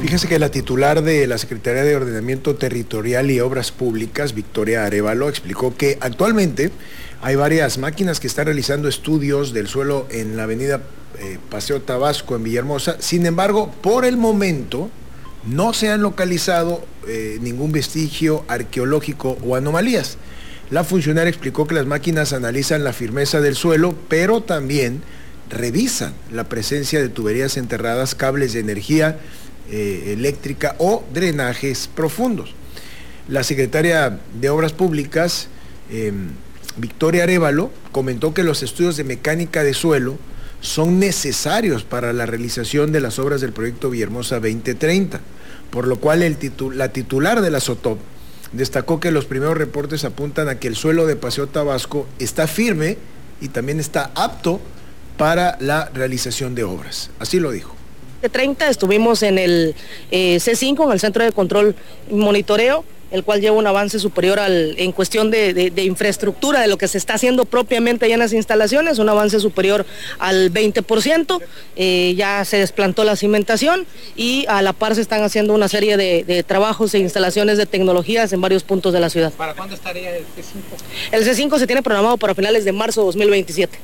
Fíjese que la titular de la Secretaría de Ordenamiento Territorial y Obras Públicas, Victoria Arévalo, explicó que actualmente hay varias máquinas que están realizando estudios del suelo en la avenida Paseo Tabasco en Villahermosa. Sin embargo, por el momento no se han localizado ningún vestigio arqueológico o anomalías. La funcionaria explicó que las máquinas analizan la firmeza del suelo, pero también revisan la presencia de tuberías enterradas, cables de energía eléctrica o drenajes profundos. La secretaria de Obras Públicas, Victoria Arévalo, comentó que los estudios de mecánica de suelo son necesarios para la realización de las obras del proyecto Villahermosa 2030, por lo cual la titular de la SOTOP destacó que los primeros reportes apuntan a que el suelo de Paseo Tabasco está firme y también está apto para la realización de obras. Así lo dijo. 30 estuvimos en el C5, en el Centro de Control y Monitoreo, el cual lleva un avance superior en cuestión de infraestructura, de lo que se está haciendo propiamente allá en las instalaciones, un avance superior al 20%, ya se desplantó la cimentación y a la par se están haciendo una serie de trabajos e instalaciones de tecnologías en varios puntos de la ciudad. ¿Para cuándo estaría el C5? El C5 se tiene programado para finales de marzo de 2027.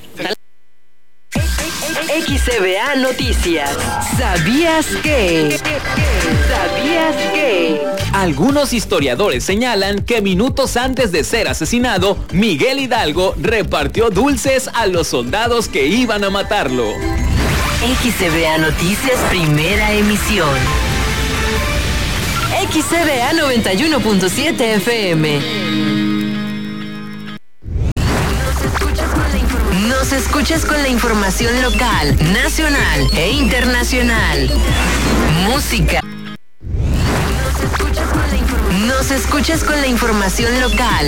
XCBA Noticias. ¿Sabías qué? ¿Sabías qué? Algunos historiadores señalan que minutos antes de ser asesinado, Miguel Hidalgo repartió dulces a los soldados que iban a matarlo. XCBA Noticias, primera emisión. XCBA 91.7 FM. Nos escuchas con la información local, nacional e internacional. Música. Nos escuchas con la información local,